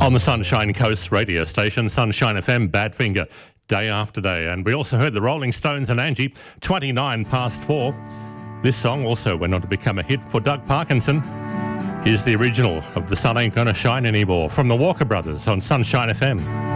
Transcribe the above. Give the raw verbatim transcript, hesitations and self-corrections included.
On the Sunshine Coast radio station, Sunshine F M, Badfinger, day after day. And we also heard the Rolling Stones and Angie, twenty-nine past four. This song also went on to become a hit for Doug Parkinson. Here's the original of The Sun Ain't Gonna Shine Anymore from the Walker Brothers on Sunshine F M.